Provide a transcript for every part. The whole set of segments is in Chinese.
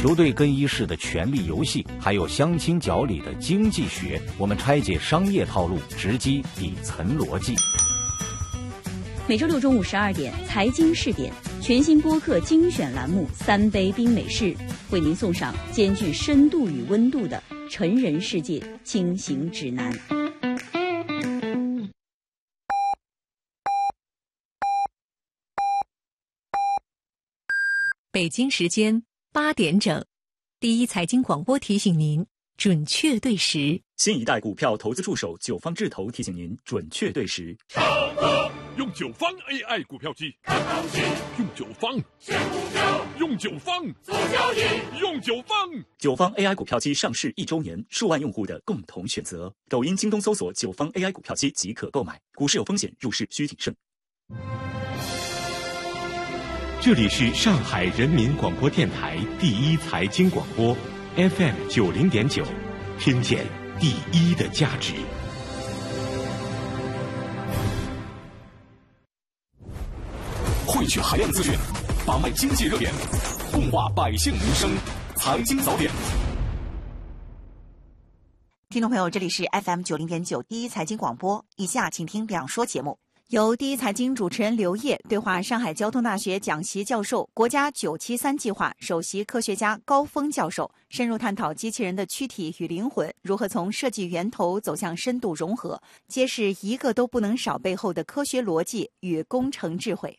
球队更衣室的权力游戏，还有相亲角里的经济学，我们拆解商业套路，直击底层逻辑。 每周六中午12点，财经试点全新播客精选栏目《三杯冰美式》，为您送上兼具深度与温度的成人世界轻行指南。 北京时间8点整，第一财经广播提醒您准确对时。 新一代股票投资助手九方智投提醒您准确对时。 上课用九方 AI 股票机看行情，用九方选股票，用九方做交易，用九方。 九方 AI 股票机上市1周年，数万用户的共同选择。抖音、京东搜索九方 AI 股票机即可购买。股市有风险，入市需谨慎。 这里是上海人民广播电台第一财经广播 FM 90.9，听见第一的价值。 汇聚海量资讯，把脉经济热点，共话百姓民生，财经早点。 听众朋友，这里是 FM 90.9第一财经广播，以下请听两说节目。由第一财经主持人刘烨对话上海交通大学讲席教授、国家973计划首席科学家高峰教授，深入探讨机器人的躯体与灵魂如何从设计源头走向深度融合，揭示一个都不能少背后的科学逻辑与工程智慧。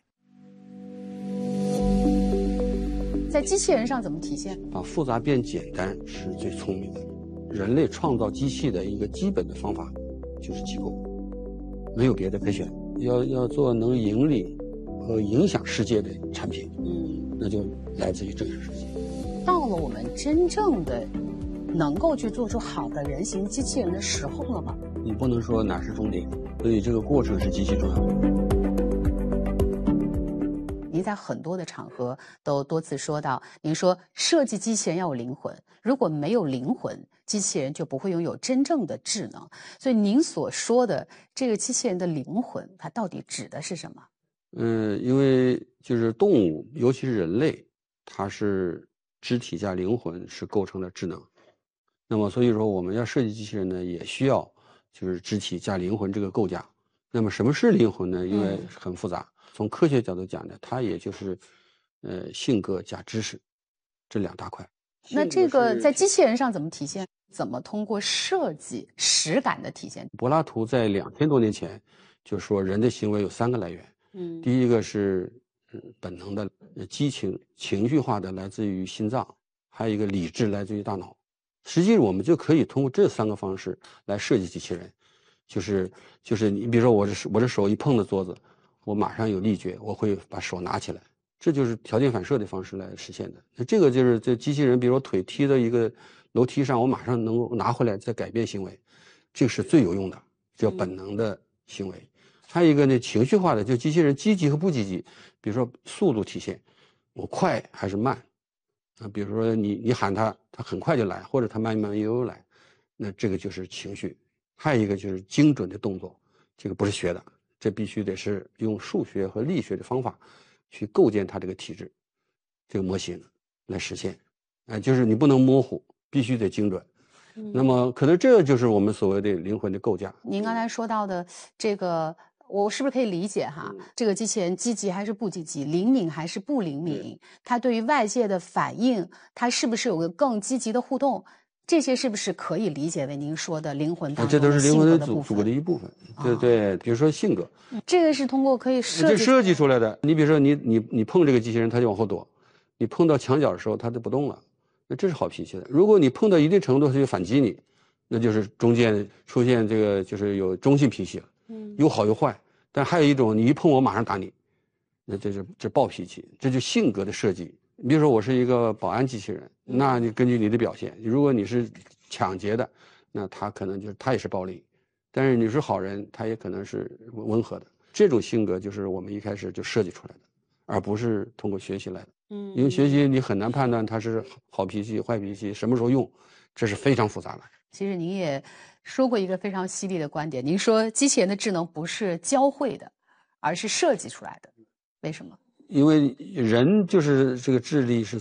在机器人上怎么体现？ 把复杂变简单是最聪明的。人类创造机器的一个基本的方法就是机构，没有别的可选。要做能引领和影响世界的产品，那就来自于这个世界。 到了我们真正的能够去做出好的人形机器人的时候了吗？ 你不能说哪是终点，所以这个过程是极其重要的。 您在很多的场合都多次说到，您说设计机器人要有灵魂，如果没有灵魂，机器人就不会拥有真正的智能。所以您所说的这个机器人的灵魂，它到底指的是什么？ 因为就是动物，尤其是人类，它是肢体加灵魂是构成了智能。那么所以说我们要设计机器人呢，也需要就是肢体加灵魂这个构架。那么什么是灵魂呢？因为很复杂。从科学角度讲呢，它也就是性格加知识这两大块。 那这个在机器人上怎么体现？怎么通过设计实感的体现？ 柏拉图在2000多年前就说人的行为有3个来源。第一个是本能的激情情绪化的来自于心脏，还有一个理智来自于大脑。实际我们就可以通过这3个方式来设计机器人。就是你比如说我这手一碰到桌子，我马上有力觉，我会把手拿起来，这就是条件反射的方式来实现的。那这个就是这机器人，比如说腿踢到一个楼梯上，我马上能够拿回来再改变行为，这个是最有用的，叫本能的行为。还有一个呢，情绪化的，就机器人积极和不积极，比如说速度体现，我快还是慢啊？比如说你喊他很快就来，或者他慢慢悠悠来，那这个就是情绪。还有一个就是精准的动作，这个不是学的，这必须得是用数学和力学的方法去构建它这个体制，这个模型来实现。就是你不能模糊，必须得精准。那么可能这就是我们所谓的灵魂的构架。 您刚才说到的这个，我是不是可以理解这个机器人积极还是不积极，灵敏还是不灵敏，它对于外界的反应，它是不是有个更积极的互动，这些是不是可以理解为您说的灵魂当中的性格的部分？ 这都是灵魂的组的一部分。对，比如说性格， 这个是通过可以设计出来的。你比如说你碰这个机器人，它就往后躲；你碰到墙角的时候，它就不动了。那这是好脾气的。如果你碰到一定程度，它就反击你，那就是中间出现这个就是有中性脾气了。有好有坏。但还有一种，你一碰我马上打你，那这暴脾气，这就性格的设计。你比如说我是一个保安机器人，那你根据你的表现，如果你是抢劫的，那他可能他也是暴力；但是你是好人，他也可能是温和的。这种性格就是我们一开始就设计出来的，而不是通过学习来的。因为学习你很难判断他是好脾气、坏脾气，什么时候用，这是非常复杂的。 其实您也说过一个非常犀利的观点，您说机器人的智能不是教会的，而是设计出来的。为什么？ 因为人就是这个智力是